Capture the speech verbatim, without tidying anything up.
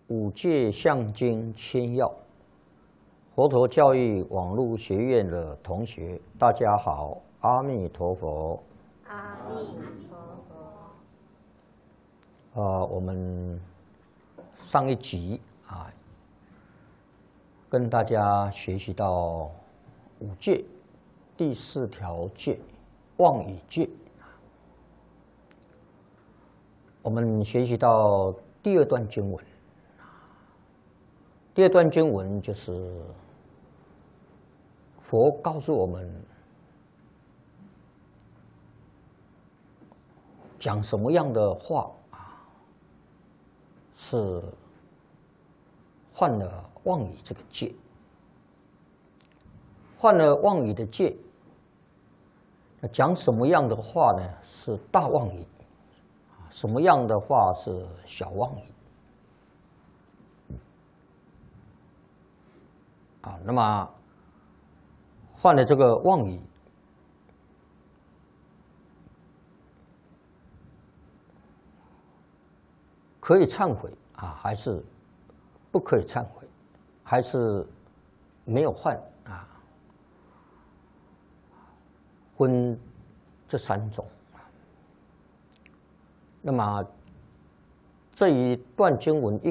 五戒相经千要，佛陀教育网络学院的同学，大家好，阿弥陀佛。 阿弥陀佛。呃，我们上一集啊，跟大家学习到五戒第四条戒，妄语戒。我们学习到第二段经文。第二段经文就是佛告诉我们，讲什么样的话啊，是犯了妄语这个戒，犯了妄语的戒，讲什么样的话呢？是大妄语，什么样的话是小妄语？啊，那么犯了这个妄语，可以忏悔啊，还是不可以忏悔？还是没有犯啊？分这三种。那么这一段经文一